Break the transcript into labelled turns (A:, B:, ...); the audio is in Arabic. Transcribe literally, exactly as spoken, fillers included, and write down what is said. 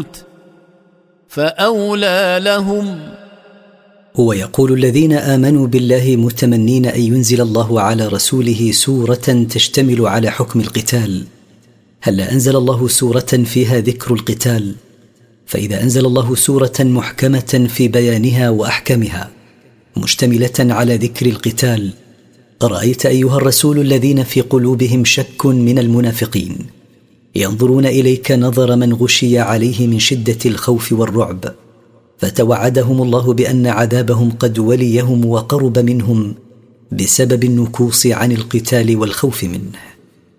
A: الموت فأولى لهم.
B: هو يقول الذين آمنوا بالله متمنين أن ينزل الله على رسوله سورة تشتمل على حكم القتال. هل أنزل الله سورة فيها ذكر القتال؟ فإذا أنزل الله سورة محكمة في بيانها وأحكامها مشتملة على ذكر القتال، رأيت أيها الرسول الذين في قلوبهم شك من المنافقين ينظرون إليك نظر من غشي عليه من شدة الخوف والرعب، فتوعدهم الله بأن عذابهم قد وليهم وقرب منهم بسبب النكوص عن القتال والخوف منه.